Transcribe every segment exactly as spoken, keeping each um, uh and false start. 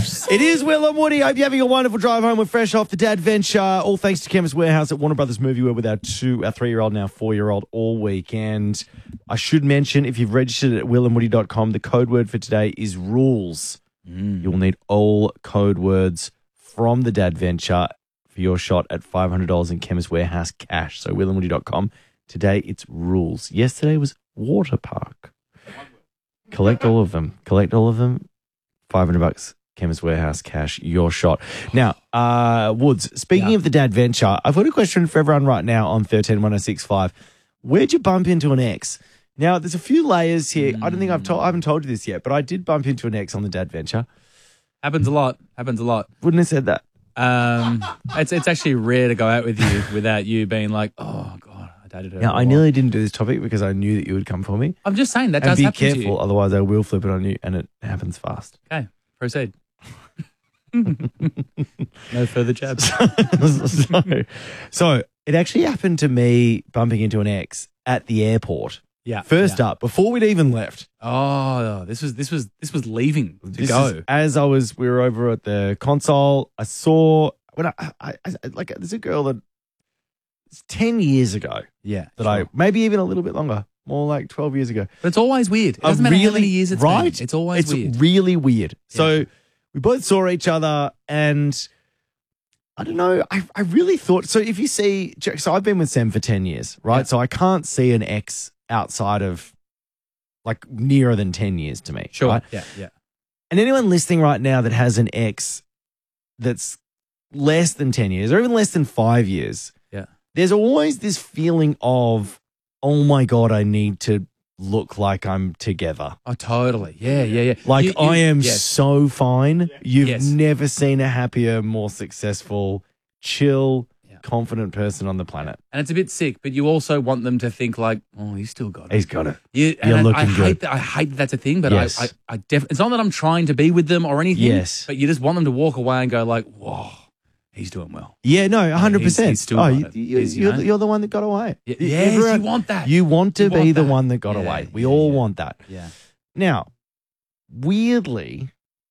It is Will and Woody. Hope you're having a wonderful drive home. We're fresh off the Dad Venture. All thanks to Chemist Warehouse at Warner Brothers Movie World with our two, our three-year-old and our four-year-old all weekend. I should mention, if you've registered at will and woody dot com, the code word for today is rules. Mm. You will need all code words from the Dad Venture for your shot at five hundred dollars in Chemist Warehouse cash. So will and woody dot com. Today, it's rules. Yesterday was water park. Collect all of them. Collect all of them. five hundred bucks. Chemist Warehouse cash, your shot. Now, uh, Woods, speaking Yeah. of the Dad Venture, I've got a question for everyone right now on thirteen one oh six five. Where'd you bump into an ex? Now, there's a few layers here. I don't think I've told, I haven't told you this yet, but I did bump into an ex on the Dad Venture. Happens a lot. Happens a lot. Wouldn't have said that. Um, it's it's actually rare to go out with you without you being like, oh God, I dated her. Now, for a I while." nearly didn't do this topic because I knew that you would come for me. I'm just saying that And does be happen to you. careful, otherwise I will flip it on you, and it happens fast. Okay, proceed. No further jabs. so, so it actually happened to me bumping into an ex at the airport. Yeah. First yeah. up, before we'd even left. Oh, this was this was this was leaving to This go. is- as I was, we were over at the console. I saw when I, I, I like there's a girl that it's ten years ago yeah, that sure. I maybe even a little bit longer, more like twelve years ago. But it's always weird. It A doesn't matter how really- many years it's right? been. It's always It's weird. really weird. So we both saw each other, and I don't know. I I really thought so. If you see, so I've been with Sam for ten years, right? Yeah. So I can't see an ex outside of like nearer than ten years to me. Sure. right? Yeah, yeah. And anyone listening right now that has an ex that's less than ten years or even less than five years, Yeah. there's always this feeling of, oh my God, I need to look like I'm together. Oh, totally. Yeah, yeah, yeah. Like You- you- I am yes. so fine. You've Yes. never seen a happier, more successful, chill, Yeah. confident person on the planet. And it's a bit sick, but you also want them to think like, oh, he's still got it. He's got it. You, and You're I, looking I good. hate that. I hate that that's a thing, but Yes. I, I, I def- it's not that I'm trying to be with them or anything. Yes. But you just want them to walk away and go like, whoa, he's doing well. Yeah, no, one hundred percent. he's still oh, got you, it. you, He's, you you're, know. the, you're the one that got away. Y- You- yes, everyone- you want that. You want to You be want the that. one that got Yeah, away. We yeah, all yeah. want that. Yeah. Now, weirdly,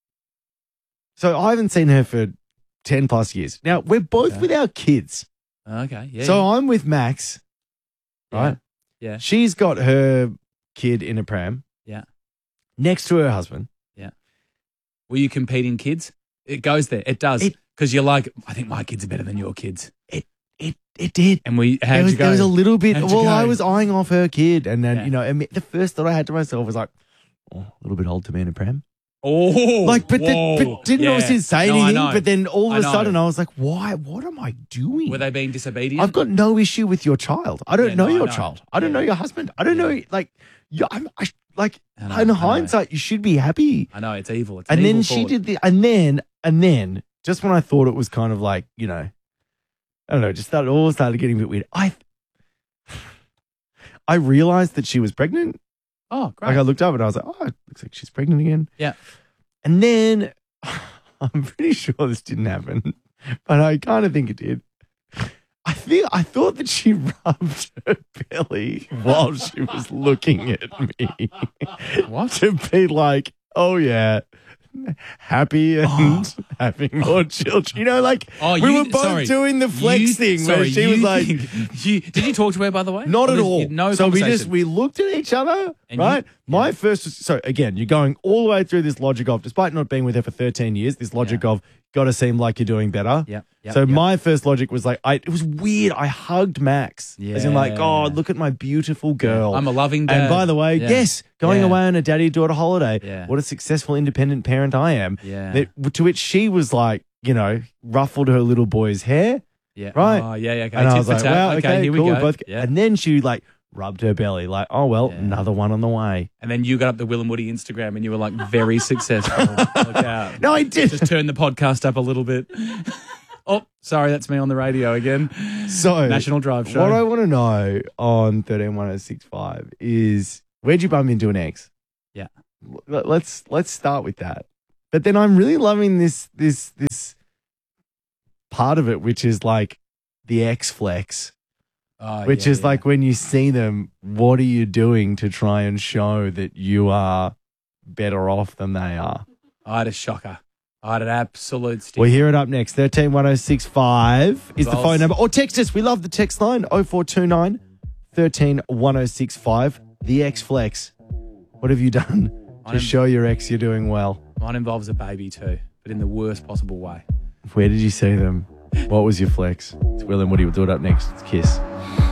so I haven't seen her for ten plus years. Now, we're both Okay. with our kids. Okay. Yeah. so yeah. I'm with Max, Yeah. right? Yeah. She's got her kid in a pram Yeah. next to her husband. Were you competing kids? It goes there. It does. It- Because you're like, I think my kids are better than your kids. It it it did. And we, how'd There was, you go? there was a little bit. How'd you Well, I go? was eyeing off her kid, and then Yeah. you know, and the first thought I had to myself was like, "Oh, a little bit old to be in a pram." Oh, Like, but, the, whoa. but didn't Yeah. obviously say No, I anything. know. But then all I of a know. sudden, I was like, "Why? What am I doing?" Were they being disobedient? I've got no issue with your child. I don't Yeah, know no, I your know. child. I don't Yeah. know your husband. I don't Yeah. know like you. I'm I, like I know, in I know. hindsight, you should be happy. I know, it's evil. It's an And then evil she thought. did the, and then and then just when I thought it was kind of like you know, I don't know, just started all started getting a bit weird. I I realized that she was pregnant. Oh, great. Like I looked up and I was like, oh, it looks like she's pregnant again. Yeah. And then I'm pretty sure this didn't happen, but I kind of think it did. I think I thought that she rubbed her belly while she was looking at me. What? To be like, oh yeah, happy and Oh. having more children. You know, like Oh, we you- were both sorry. doing the flex You- thing where sorry, she you was like, think- you, did you talk to her, by the way? not Or at was- all. No so we just conversation? we looked at each other, And you- right? My yeah. first, so again, you're going all the way through this logic of, despite not being with her for thirteen years, this logic Yeah. of got to seem like you're doing better. Yeah. yeah, so yeah. my first logic was like, I it was weird. I hugged Max, as in like, Yeah. God, look at my beautiful girl. I'm a loving dad. And by the way, Yeah. yes, going Yeah. away on a daddy-daughter holiday. Yeah. What a successful independent parent I am. Yeah. That, to which she was like, you know, ruffled her little boy's hair. Yeah. Right. Oh, yeah, yeah. Okay. And I Tit was for like, tat. well, okay, here cool. we we go. both, yeah. And then she like rubbed her belly, like, oh, well, Yeah. another one on the way. And then you got up the Will and Woody Instagram and you were like very successful. Look out. No, I did. Just turn the podcast up a little bit. Oh, sorry, that's me on the radio again. So, National Drive Show. what I want to know on thirteen one oh six five is where'd you bump into an ex? Yeah. L- Let's let's start with that. But then I'm really loving this this this part of it, which is like the ex flex, Oh, which yeah, is yeah. like when you see them, what are you doing to try and show that you are better off than they are? I had a shocker. I had an absolute stick. We'll hear it up next. thirteen one oh six five is the Vols. phone number. Or text us. We love the text line. oh four two nine, one three one oh six five. The X-Flex. What have you done to I'm- show your ex you're doing well? Mine involves a baby too, but in the worst possible way. Where did you see them? What was your flex? It's Will and Woody. We'll do it up next. It's Kiss.